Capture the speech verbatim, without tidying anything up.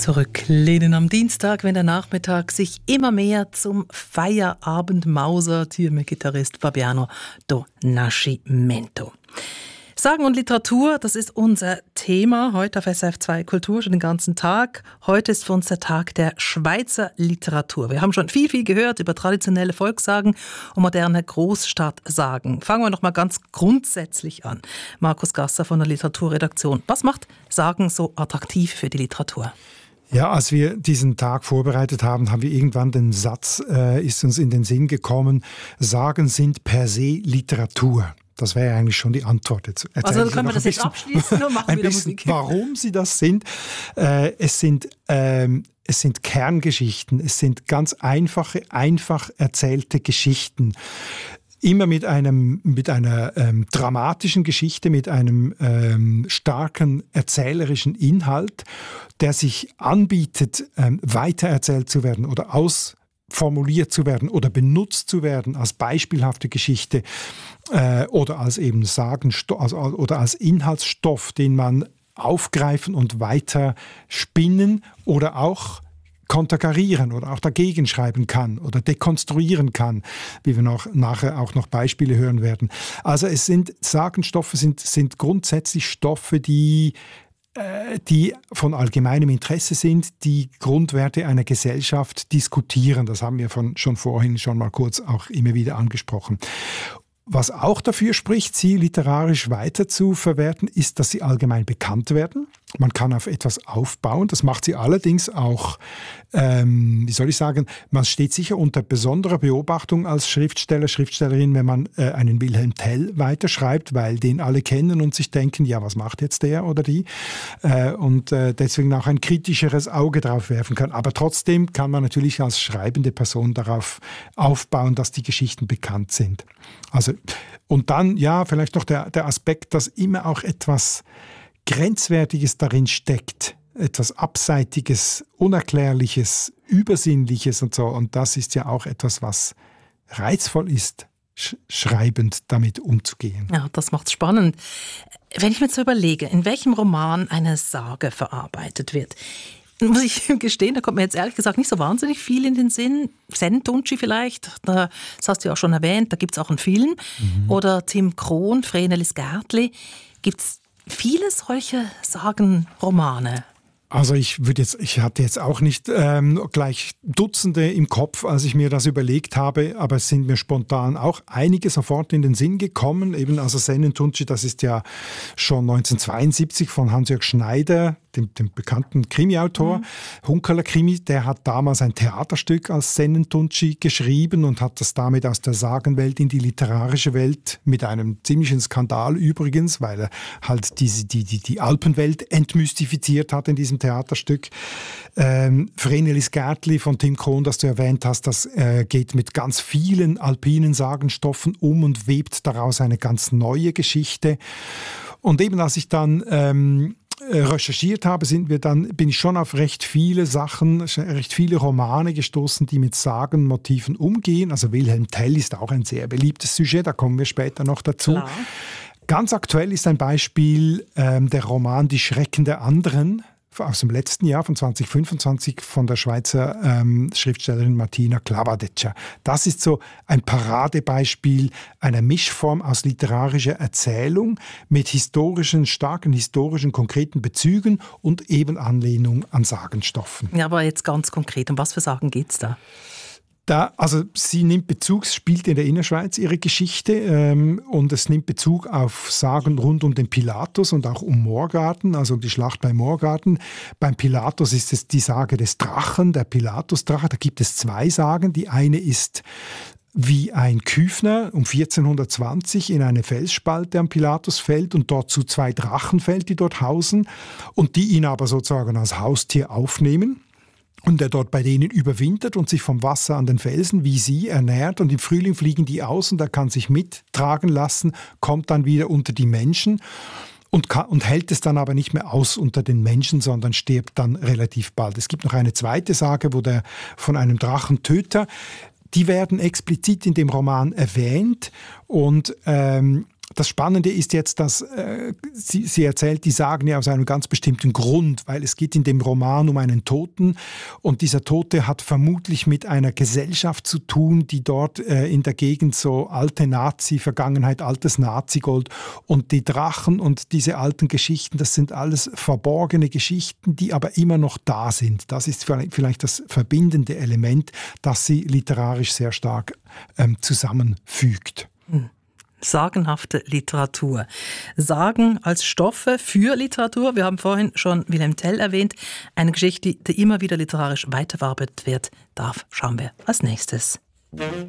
Zurücklehnen am Dienstag, wenn der Nachmittag sich immer mehr zum Feierabend mausert, hier mit Gitarrist Fabiano do Nascimento. Sagen und Literatur, das ist unser Thema heute auf S R F zwei Kultur schon den ganzen Tag. Heute ist für uns der Tag der Schweizer Literatur. Wir haben schon viel, viel gehört über traditionelle Volkssagen und moderne Großstadtsagen. Fangen wir noch mal ganz grundsätzlich an. Markus Gasser von der Literaturredaktion. Was macht Sagen so attraktiv für die Literatur? Ja, als wir diesen Tag vorbereitet haben, haben wir irgendwann den Satz, äh, ist uns in den Sinn gekommen, Sagen sind per se Literatur. Das wäre eigentlich schon die Antwort. Jetzt also können wir das jetzt abschließen und machen ein wieder bisschen, Musik. Warum sie das sind. Äh, es sind ähm, es sind Kerngeschichten, es sind ganz einfache, einfach erzählte Geschichten. Immer mit einem mit einer ähm, dramatischen Geschichte, mit einem ähm, starken erzählerischen Inhalt, der sich anbietet, ähm, weitererzählt zu werden oder ausformuliert zu werden oder benutzt zu werden als beispielhafte Geschichte äh, oder als eben Sagenstoff also, oder als Inhaltsstoff, den man aufgreifen und weiter spinnen oder auch konterkarieren oder auch dagegen schreiben kann oder dekonstruieren kann, wie wir noch nachher auch noch Beispiele hören werden. Also es sind Sagenstoffe sind, sind grundsätzlich Stoffe, die äh, die von allgemeinem Interesse sind, die Grundwerte einer Gesellschaft diskutieren. Das haben wir von, schon vorhin schon mal kurz auch immer wieder angesprochen. Was auch dafür spricht, sie literarisch weiter zu verwerten, ist, dass sie allgemein bekannt werden. Man kann auf etwas aufbauen. Das macht sie allerdings auch, ähm, wie soll ich sagen, man steht sicher unter besonderer Beobachtung als Schriftsteller, Schriftstellerin, wenn man äh, einen Wilhelm Tell weiterschreibt, weil den alle kennen und sich denken, ja, was macht jetzt der oder die? Äh, und äh, deswegen auch ein kritischeres Auge drauf werfen kann. Aber trotzdem kann man natürlich als schreibende Person darauf aufbauen, dass die Geschichten bekannt sind. Also, und dann, ja, vielleicht noch der, der Aspekt, dass immer auch etwas Grenzwertiges darin steckt, etwas Abseitiges, Unerklärliches, Übersinnliches und so. Und das ist ja auch etwas, was reizvoll ist, sch- schreibend damit umzugehen. Ja, das macht's spannend. Wenn ich mir so überlege, in welchem Roman eine Sage verarbeitet wird, muss ich gestehen, da kommt mir jetzt ehrlich gesagt nicht so wahnsinnig viel in den Sinn. Senn-Tunschi vielleicht, das hast du ja auch schon erwähnt, da gibt es auch einen Film. Mhm. Oder Tim Krohn, Vrenelis Gärtli. Gibt es viele solche Sagenromane? Also ich würde jetzt, ich hatte jetzt auch nicht ähm, gleich Dutzende im Kopf, als ich mir das überlegt habe, aber es sind mir spontan auch einige sofort in den Sinn gekommen. Eben also Senn-Tunschi, das ist ja schon neunzehnhundertzweiundsiebzig von Hans-Jörg Schneider, dem, dem bekannten Krimi-Autor, mhm. Hunkeler Krimi, der hat damals ein Theaterstück als Senn-Tunschi geschrieben und hat das damit aus der Sagenwelt in die literarische Welt mit einem ziemlichen Skandal übrigens, weil er halt diese, die, die, die Alpenwelt entmystifiziert hat in diesem Theaterstück. Ähm, Vrenelis Gärtli von Tim Krohn, das du erwähnt hast, das äh, geht mit ganz vielen alpinen Sagenstoffen um und webt daraus eine ganz neue Geschichte. Und eben als ich dann ähm, recherchiert habe, sind wir dann, bin ich schon auf recht viele Sachen, recht viele Romane gestoßen, die mit Sagenmotiven umgehen. Also Wilhelm Tell ist auch ein sehr beliebtes Sujet, da kommen wir später noch dazu. Klar. Ganz aktuell ist ein Beispiel ähm, der Roman Die Schrecken der anderen aus dem letzten Jahr von zwanzig fünfundzwanzig von der Schweizer ähm, Schriftstellerin Martina Klavadeccia. Das ist so ein Paradebeispiel einer Mischform aus literarischer Erzählung mit historischen, starken historischen, konkreten Bezügen und eben Anlehnung an Sagenstoffen. Ja, aber jetzt ganz konkret, um was für Sagen geht es da? Da, also sie nimmt Bezug, spielt in der Innerschweiz ihre Geschichte ähm, und es nimmt Bezug auf Sagen rund um den Pilatus und auch um Morgarten, also um die Schlacht bei Morgarten. Beim Pilatus ist es die Sage des Drachen, der Pilatusdrache. Da gibt es zwei Sagen. Die eine ist, wie ein Küfner um vierzehnhundertzwanzig in eine Felsspalte am Pilatus fällt und dort zu zwei Drachen fällt, die dort hausen und die ihn aber sozusagen als Haustier aufnehmen. Und der dort bei denen überwintert und sich vom Wasser an den Felsen wie sie ernährt. Und im Frühling fliegen die aus und er kann sich mittragen lassen, kommt dann wieder unter die Menschen und, kann, und hält es dann aber nicht mehr aus unter den Menschen, sondern stirbt dann relativ bald. Es gibt noch eine zweite Sage, wo der von einem Drachentöter, die werden explizit in dem Roman erwähnt und ähm, Das Spannende ist jetzt, dass äh, sie, sie erzählt die Sagen ja aus einem ganz bestimmten Grund, weil es geht in dem Roman um einen Toten und dieser Tote hat vermutlich mit einer Gesellschaft zu tun, die dort äh, in der Gegend so alte Nazi-Vergangenheit, altes Nazigold und die Drachen und diese alten Geschichten, das sind alles verborgene Geschichten, die aber immer noch da sind. Das ist vielleicht das verbindende Element, das sie literarisch sehr stark ähm, zusammenfügt. Hm. Sagenhafte Literatur. Sagen als Stoffe für Literatur. Wir haben vorhin schon Wilhelm Tell erwähnt. Eine Geschichte, die immer wieder literarisch weiterverarbeitet wird, darf. Schauen wir als nächstes.